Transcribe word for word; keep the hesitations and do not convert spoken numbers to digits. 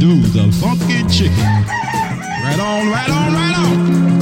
do the funky chicken. Right on, right on, right on.